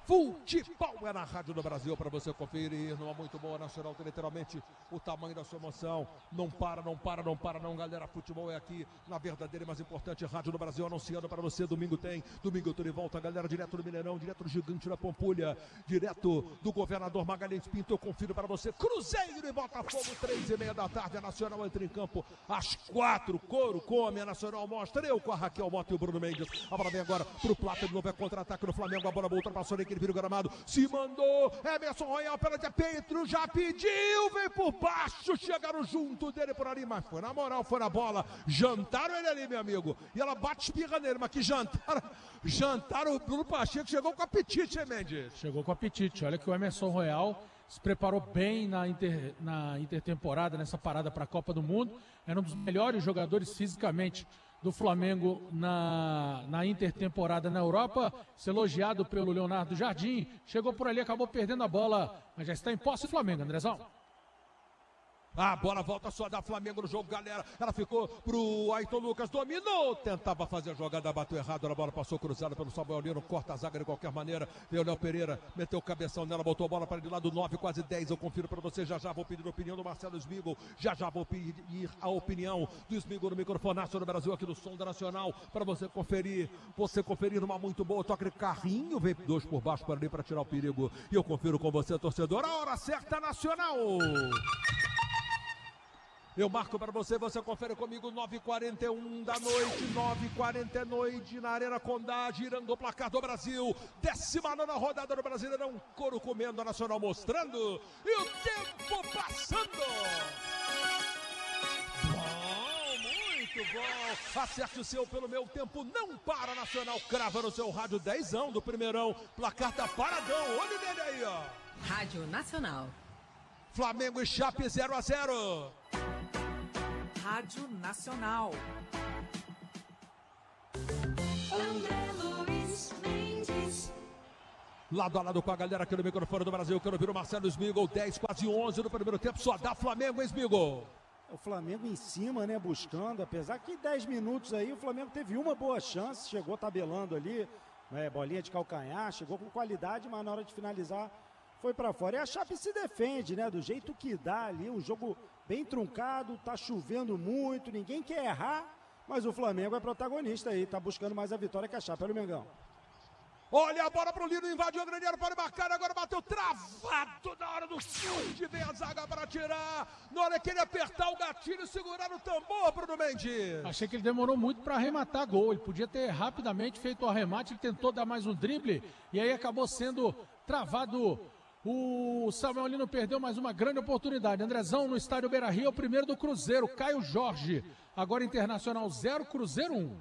Futebol é na Rádio do Brasil para você conferir. Numa muito boa nacional, tem literalmente o tamanho da sua emoção. Não para, galera. Futebol é aqui na verdadeira e mais importante Rádio do Brasil, anunciando para você. Domingo tem, domingo eu tô de volta, galera. Direto do Mineirão, direto do Gigante da Pampulha, direto do Governador Magalhães Pinto. Eu confiro para você. Cruzeiro e Botafogo, 3h30 da tarde. A Nacional entra em campo às 4. Couro come, a Nacional mostra. Eu com a Raquel Mota e o Bruno Mendes. A bola vem agora pro Plata, de novo é contra-ataque do Flamengo. A bola ultrapassou ele vira o gramado, se mandou, Emerson Royal, pênalti, Pedro já pediu, vem por baixo, chegaram junto dele por ali, mas foi na moral, foi na bola, jantaram ele ali, meu amigo, e ela bate espirra nele, mas que jantaram o Bruno Pacheco, chegou com apetite, hein, Mendes? Chegou com apetite, olha que o Emerson Royal se preparou bem na intertemporada, nessa parada para a Copa do Mundo, era um dos melhores jogadores fisicamente do Flamengo na intertemporada na Europa, se elogiado pelo Leonardo Jardim, chegou por ali, acabou perdendo a bola, mas já está em posse do Flamengo, Andrezão. A bola volta só da Flamengo no jogo, galera. Ela ficou pro Ayrton Lucas, dominou, tentava fazer a jogada, bateu errado, a bola passou cruzada pelo Samuel Lino, corta a zaga de qualquer maneira. Veio o Léo Pereira, meteu o cabeção nela, botou a bola para ele lá do 9, quase 10. Eu confiro para você, já vou pedir a opinião do Marcelo Smigol, já vou pedir a opinião do Smigol no microfonaço do Brasil aqui no Som da Nacional, para você conferir numa muito boa, toque de carrinho, vem dois por baixo para ali para tirar o perigo. E eu confiro com você, torcedor, a hora certa, Nacional. Eu marco para você, você confere comigo, 9h41 da noite, 9h40 na Arena Condá, girando o placar do Brasil, 19ª rodada do Brasileirão, couro comendo, a Nacional mostrando, e o tempo passando. Bom, muito bom, acerte o seu pelo meu tempo, não para, Nacional, crava no seu rádio, 10ão do primeirão, placar tá paradão, olha nele aí, ó. Rádio Nacional. Flamengo e Chape 0-0. Rádio Nacional. André Luiz Mendes. Lado a lado com a galera aqui no microfone do Brasil. Quero ouvir o Marcelo Smigol, 10, quase 11 no primeiro tempo. Só dá Flamengo, hein, Smigol? O Flamengo em cima, né, buscando, apesar que 10 minutos aí o Flamengo teve uma boa chance, chegou tabelando ali, né, bolinha de calcanhar, chegou com qualidade, mas na hora de finalizar foi para fora. E a Chape se defende, né, do jeito que dá ali, um jogo bem truncado, tá chovendo muito, ninguém quer errar, mas o Flamengo é protagonista aí, tá buscando mais a vitória que a Chape. Olha o Mengão. Olha a bola pro Lino, invadiu a grande área, pode marcar, agora bateu travado na hora do chute, vem a zaga para tirar, na hora que ele apertar o gatilho e segurar o tambor, Bruno Mendes. Achei que ele demorou muito para arrematar gol, ele podia ter rapidamente feito o arremate, ele tentou dar mais um drible e aí acabou sendo travado. O Samuel Lino perdeu mais uma grande oportunidade. Andrezão no estádio Beira-Rio, é o primeiro do Cruzeiro, Caio Jorge, agora Internacional 0, Cruzeiro 1.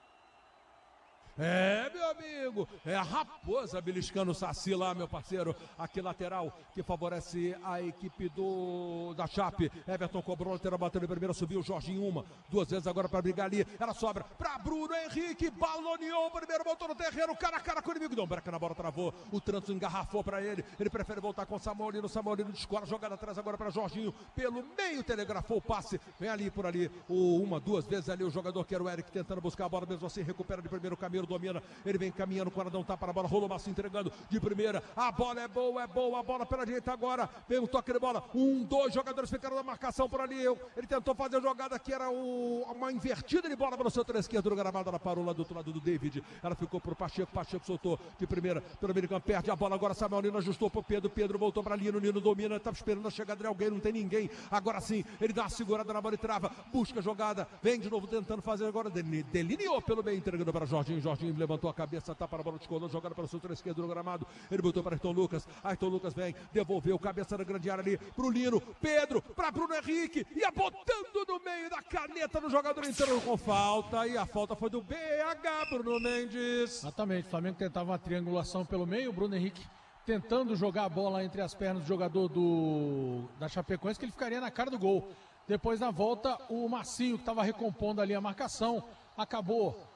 É, meu amigo, é a Raposa beliscando o Saci lá, meu parceiro, aqui lateral, que favorece a equipe da Chape. Everton cobrou, lateral, bateu no primeiro, subiu o Jorginho duas vezes agora para brigar ali, ela sobra para Bruno Henrique, baloneou o primeiro, voltou no terreno, cara a cara com o inimigo, não, breca na bola, travou, o trânsito engarrafou para ele prefere voltar com o Samuel Lino descola, jogada atrás agora para Jorginho, pelo meio, telegrafou o passe, vem ali, por ali, duas vezes ali o jogador que era o Eric, tentando buscar a bola, mesmo assim, recupera de primeiro caminho, domina, ele vem caminhando, o Guaradão tá para a bola, rolou Massa entregando de primeira, a bola é boa, a bola pela direita agora, vem um toque de bola, dois jogadores ficaram na marcação por ali, ele tentou fazer a jogada que era uma invertida de bola pelo setor esquerdo do gramado, ela parou lá do outro lado do David, ela ficou pro Pacheco soltou de primeira, pelo meio campo, perde a bola agora, Samuel Lino ajustou pro Pedro voltou para Lino domina, tava esperando a chegada de alguém, não tem ninguém, agora sim, ele dá uma segurada na bola e trava, busca a jogada, vem de novo tentando fazer agora, delineou pelo meio, entregando para Jorginho levantou a cabeça, tá para a bola, descolou, jogada para o setor esquerdo do gramado, ele botou para Ayrton Lucas vem, devolveu, cabeça na grande área ali, pro Lino, Pedro, para Bruno Henrique, ia botando no meio da caneta do jogador entrando com falta, e a falta foi do BH, Bruno Mendes. Exatamente, o Flamengo tentava uma triangulação pelo meio, o Bruno Henrique tentando jogar a bola entre as pernas do jogador da Chapecoense, que ele ficaria na cara do gol. Depois na volta, o Marcinho, que estava recompondo ali a marcação, acabou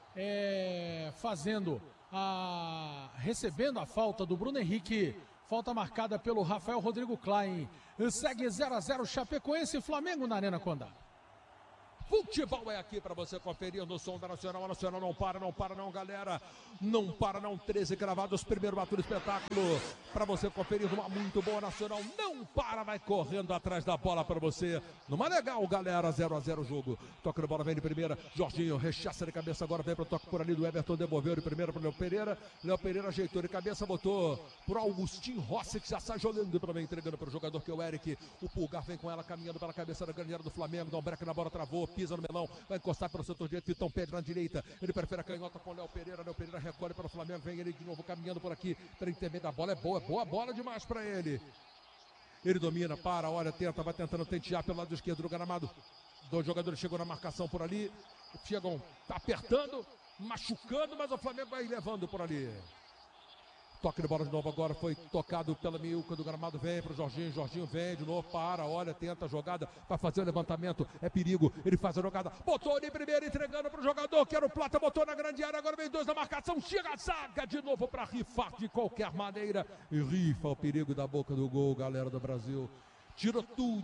recebendo a falta do Bruno Henrique, falta marcada pelo Rafael Rodrigo Klein. Segue 0-0 Chapecoense e Flamengo na Arena Condá. Futebol é aqui para você conferir no som da Nacional. A Nacional não para não, galera. Não para não, 13 gravados, primeiro ato do espetáculo. Para você conferir numa muito boa Nacional. Não para, vai correndo atrás da bola para você. Numa legal, galera, 0-0 o jogo. Toca de bola, vem de primeira. Jorginho rechaça de cabeça agora, vem para o toque por ali do Everton, devolveu de primeira para o Léo Pereira. Léo Pereira ajeitou de cabeça, botou para o Augustinho Rossi, que já sai jogando para mim, entregando para o jogador que é o Eric. O Pulgar vem com ela, caminhando pela cabeça da grande área do Flamengo. Dá um break na bola, travou, pisa no melão, vai encostar pelo setor direito, Vitão pede na direita, ele prefere a canhota com o Léo Pereira recolhe para o Flamengo, vem ele de novo caminhando por aqui, para intermédio da bola, é boa bola demais para ele. Ele domina, olha, tenta, vai tentando tentear pelo lado esquerdo do gramado. Dois jogadores chegam na marcação por ali, chegam, tá apertando, machucando, mas o Flamengo vai levando por ali. Toque de bola de novo agora, foi tocado pela miúca do gramado, vem para o Jorginho, Jorginho vem de novo, olha, tenta a jogada, vai fazer o levantamento, é perigo, ele faz a jogada, botou de primeira, entregando para o jogador, que era o Plata, botou na grande área, agora vem dois na marcação, chega a zaga de novo para rifar de qualquer maneira, e rifa o perigo da boca do gol, galera do Brasil. Tirou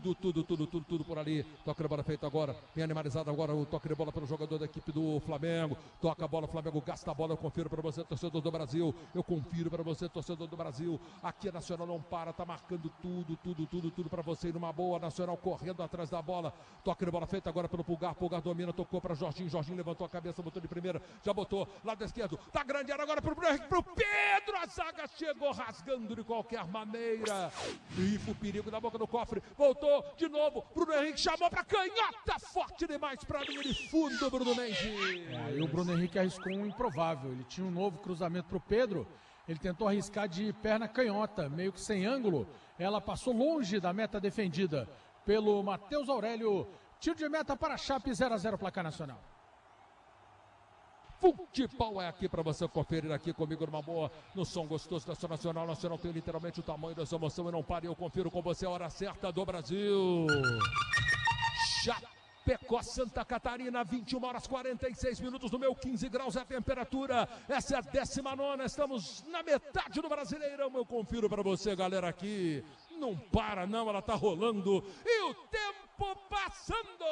tudo por ali. Toque de bola feito agora. Bem animalizado agora o toque de bola pelo jogador da equipe do Flamengo. Toca a bola, o Flamengo gasta a bola. Eu confiro para você, torcedor do Brasil. Eu confiro para você, torcedor do Brasil. Aqui a Nacional não para, tá marcando tudo para você. Numa boa, Nacional correndo atrás da bola. Toque de bola feito agora pelo Pulgar. Pulgar domina, tocou para Jorginho. Jorginho levantou a cabeça, botou de primeira. Já botou, lado esquerdo. Tá grande área agora pro Pedro. A zaga chegou rasgando de qualquer maneira. E o perigo da boca do cofre. Voltou de novo, Bruno Henrique chamou pra canhota, forte demais pra linha de fundo, Bruno Mendes. E o Bruno Henrique arriscou um improvável, ele tinha um novo cruzamento pro Pedro, ele tentou arriscar de perna canhota, meio que sem ângulo, ela passou longe da meta defendida pelo Matheus Aurélio, tiro de meta para a Chape, 0-0 placar Nacional. Futebol é aqui para você conferir aqui comigo numa boa, no som gostoso da Nacional. Nacional tem literalmente o tamanho dessa emoção e não para, eu confiro com você a hora certa do Brasil. Chapecó, Santa Catarina, 21 horas 46 minutos, no meu 15 graus é a temperatura. Essa é a 19ª, estamos na metade do Brasileirão. Eu confiro para você, galera, aqui. Não para não, ela tá rolando e o tempo passando.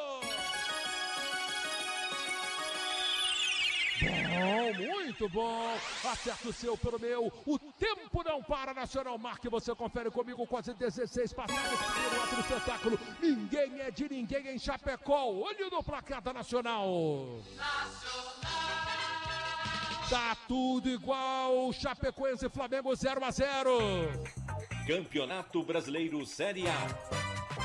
Bom, muito bom, acerta o seu pelo meu, o tempo não para, Nacional marca e você confere comigo, quase 16 passados, primeiro ato do espetáculo, ninguém é de ninguém em Chapecó, olho no placar da Nacional. Tá tudo igual, Chapecoense e Flamengo 0-0. Campeonato Brasileiro Série A.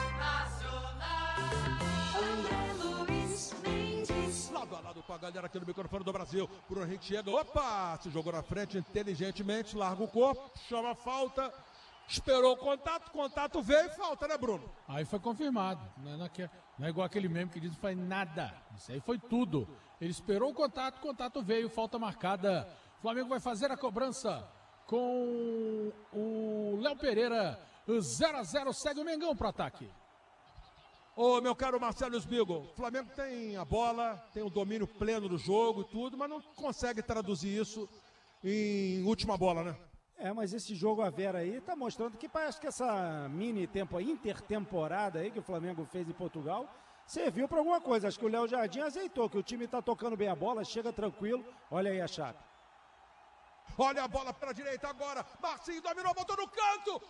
Lado a lado com a galera aqui no microfone do Brasil. Bruno Henrique chega, opa, se jogou na frente inteligentemente, larga o corpo, chama a falta, esperou o contato veio e falta, né, Bruno? Aí foi confirmado, não é igual aquele meme que diz que faz nada, isso aí foi tudo. Ele esperou o contato veio, falta marcada. O Flamengo vai fazer a cobrança com o Léo Pereira, 0-0, segue o Mengão pro ataque. Ô, meu caro Marcelo Sbigo, o Flamengo tem a bola, tem o domínio pleno do jogo e tudo, mas não consegue traduzir isso em última bola, né? Mas esse jogo a Vera aí tá mostrando que parece que essa intertemporada aí que o Flamengo fez em Portugal serviu para alguma coisa. Acho que o Léo Jardim azeitou, que o time tá tocando bem a bola, chega tranquilo. Olha aí a Chape. Olha a bola pela direita agora, Marcinho dominou, botou no canto,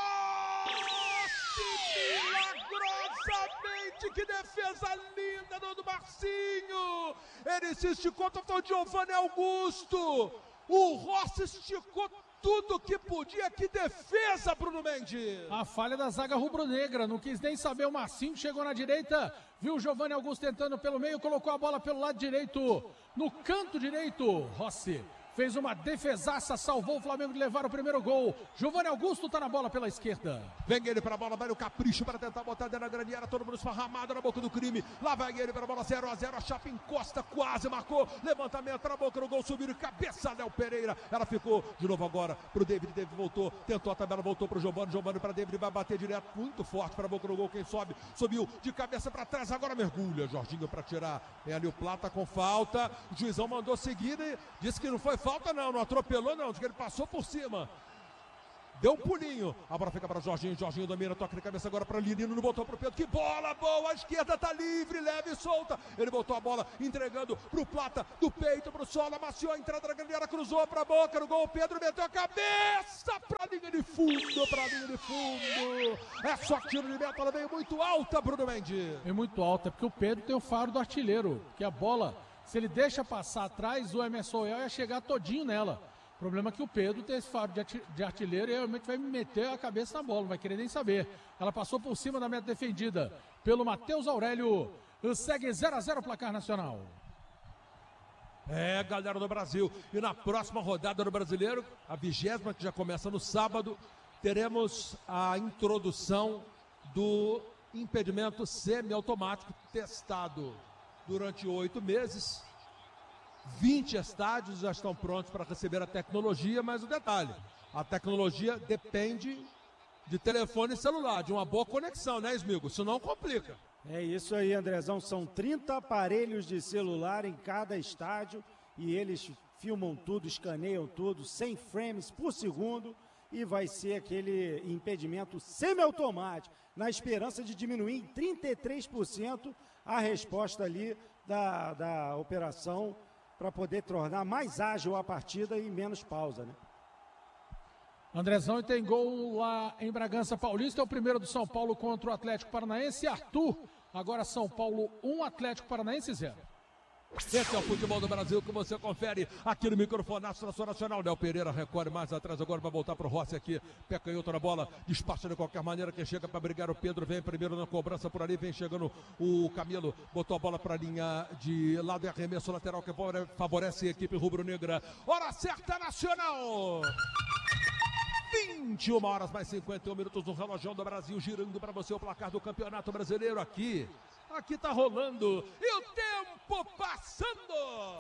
milagrosamente, que defesa linda do Marcinho, ele se esticou, foi o Giovanni Augusto, o Rossi esticou tudo que podia, que defesa, Bruno Mendes. A falha da zaga rubro-negra, não quis nem saber, o Marcinho chegou na direita, viu o Giovanni Augusto tentando pelo meio, colocou a bola pelo lado direito, no canto direito, Rossi fez uma defesaça, salvou o Flamengo de levar o primeiro gol. Giovanni Augusto tá na bola pela esquerda. Vem ele pra bola, vai no capricho para tentar botar dentro da grande área, todo mundo esparramado na boca do crime. Lá vai ele pra bola, 0-0, a Chape encosta, quase marcou. Levantamento na boca do gol, subiu, cabeça, Léo Pereira. Ela ficou de novo agora pro David, David voltou, tentou a tabela, voltou pro Giovanni pra David, vai bater direto, muito forte pra boca do gol, quem sobe, subiu de cabeça pra trás, agora mergulha, Jorginho pra tirar. É ali o Plata com falta, o juizão mandou seguir e disse que não foi falta não atropelou não, disse que ele passou por cima deu um pulinho, a bola fica para Jorginho, Jorginho domina, toca de cabeça agora para Lirino, não botou para o Pedro, que bola boa, a esquerda tá livre, leve e solta, ele botou a bola entregando pro Plata, do peito pro solo, amaciou a entrada da grande área, cruzou pra boca, no gol, Pedro meteu a cabeça pra linha de fundo, é só tiro de meta, ela veio muito alta, Bruno Mendes. É muito alta, porque o Pedro tem o faro do artilheiro, que a bola, se ele deixa passar atrás, o Emerson Royal ia chegar todinho nela. O problema é que o Pedro tem esse faro de artilheiro e realmente vai meter a cabeça na bola, não vai querer nem saber. Ela passou por cima da meta defendida pelo Matheus Aurélio. Segue 0-0 o placar nacional. É, galera do Brasil. E na próxima rodada do Brasileiro, a 20ª, que já começa no sábado, teremos a introdução do impedimento semiautomático testado durante 8 meses. 20 estádios já estão prontos para receber a tecnologia, mas o detalhe, a tecnologia depende de telefone celular, de uma boa conexão, né, Smigo? Isso não complica. É isso aí, Andrezão. São 30 aparelhos de celular em cada estádio e eles filmam tudo, escaneiam tudo, 100 frames por segundo e vai ser aquele impedimento semiautomático, na esperança de diminuir em 33% a resposta ali da operação para poder tornar mais ágil a partida e menos pausa, né? Andrezão, e tem gol lá em Bragança Paulista, é o primeiro do São Paulo contra o Atlético Paranaense. Arthur, agora São Paulo 1, Atlético Paranaense 0. Esse é o futebol do Brasil que você confere aqui no microfonaço da sua Nacional. Léo Pereira recorre mais atrás agora, vai voltar para o Rossi aqui. Pé canhoto na bola, despacha de qualquer maneira. Quem chega para brigar o Pedro vem primeiro na cobrança por ali. Vem chegando o Camilo, botou a bola para a linha de lado e arremesso lateral que favorece a equipe rubro-negra. Hora certa, Nacional! 21 horas mais 51 minutos no relógio do Brasil, girando para você o placar do Campeonato Brasileiro aqui. Aqui tá rolando e o tempo passando.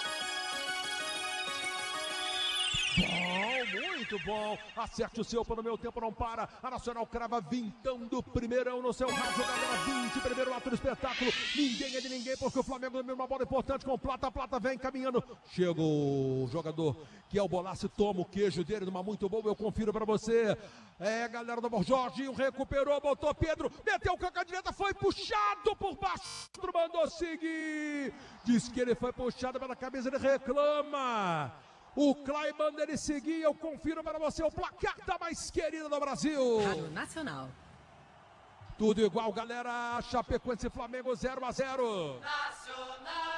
Bom, muito bom. Acerte o seu, pelo meu tempo não para. A Nacional crava vintão do primeirão no seu rádio, galera. 20, primeiro ato do espetáculo. Ninguém é de ninguém, porque o Flamengo domina uma bola importante com Plata. Plata vem caminhando. Chega o jogador que é o Bolassi, toma o queijo dele numa muito boa. Eu confiro pra você. É, galera do Jorginho recuperou, botou Pedro, meteu com a direita, foi puxado por baixo, mandou seguir. Diz que ele foi puxado pela camisa, ele reclama. O Klein manda ele seguir, eu confiro para você o placar da mais querida do Brasil. Rádio Nacional. Tudo igual, galera. Chapecoense e Flamengo 0-0. Nacional.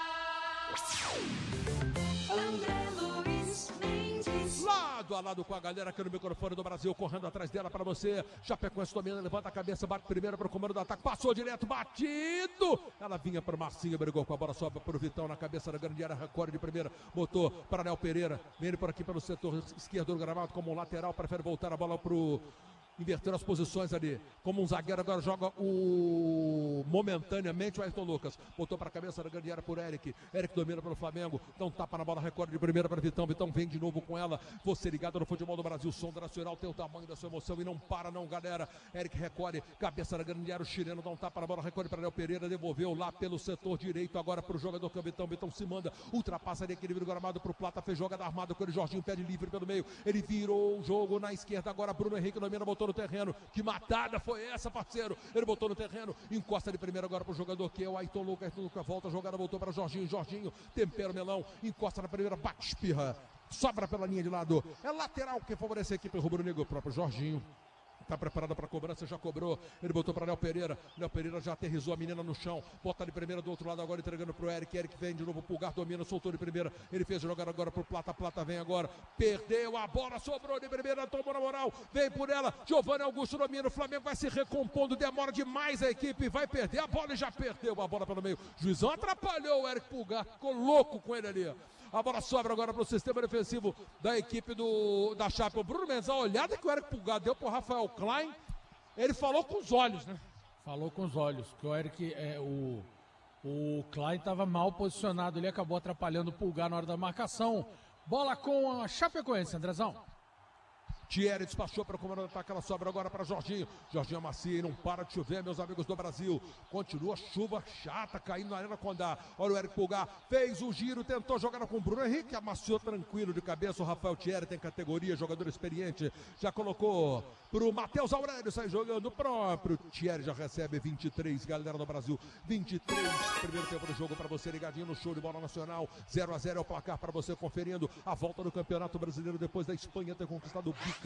André Luiz Mendes. Lado a lado com a galera aqui no microfone do Brasil, correndo atrás dela para você. Chapecoense domina, levanta a cabeça, bate primeiro para o comando do ataque, passou direto, batido. Ela vinha para o Marcinho, brigou com a bola, sobe para o Vitão na cabeça da grande área, recorre de primeira, botou para Léo Pereira, vem por aqui pelo setor esquerdo do gramado como um lateral, prefere voltar a bola para o... Invertendo as posições ali, como um zagueiro, agora joga momentaneamente o Ayrton Lucas, botou para a cabeça da grande área por Eric domina pelo Flamengo, dá um tapa na bola, recorde de primeira para Vitão vem de novo com ela, você ligado no futebol do Brasil, som do Nacional, tem o tamanho da sua emoção e não para não, galera. Eric recorre, cabeça da grande área, o chileno dá um tapa na bola, recorre para Léo Pereira, devolveu lá pelo setor direito, agora para o jogador que é o Vitão se manda, ultrapassa ali, equilíbrio gramado para o Plata, fez jogada armada com ele, Jorginho pede livre pelo meio, ele virou o jogo na esquerda, agora Bruno Henrique domina, botou no terreno, que matada foi essa, parceiro, ele botou no terreno, encosta de primeira agora pro jogador que é o Ayrton Lucas, volta, a jogada voltou para Jorginho, tempera o melão, encosta na primeira, bate, espirra, sobra pela linha de lado, é lateral que favorece a equipe rubro-negro, o próprio Jorginho. Está preparada para a cobrança, já cobrou. Ele botou para Léo Pereira. Léo Pereira já aterrizou a menina no chão. Bota de primeira do outro lado agora, entregando para o Eric. Eric vem de novo, Pulgar domina, soltou de primeira. Ele fez jogar agora para o Plata. Plata vem agora. Perdeu a bola, sobrou de primeira, tomou na moral. Vem por ela. Giovanni Augusto domina. O Flamengo vai se recompondo. Demora demais a equipe. Vai perder a bola e já perdeu a bola pelo meio. Juizão atrapalhou o Eric Pulgar. Ficou louco com ele ali. A bola sobra agora para o sistema defensivo da equipe da Chape. O Bruno Mendes, a olhada que o Eric Pulgar deu para o Rafael Klein, ele falou com os olhos, né? Falou com os olhos, que o Eric, o Klein estava mal posicionado, ele acabou atrapalhando o Pulgar na hora da marcação. Bola com a Chapecoense, Andrezão. Thierry despachou para o comando do ataque, ela sobra agora para Jorginho. Jorginho amacia e não para de chover, meus amigos do Brasil. Continua chuva chata caindo na Arena Condá. Olha o Eric Pulgar, fez o giro, tentou jogar com o Bruno Henrique, amaciou tranquilo de cabeça. O Rafael Thierry tem categoria, jogador experiente. Já colocou para o Matheus Aurélio, sai jogando o próprio. Thierry já recebe 23, galera do Brasil. 23, primeiro tempo do jogo para você ligadinho no show de bola nacional. 0-0 é o placar para você conferindo a volta do Campeonato Brasileiro depois da Espanha ter conquistado o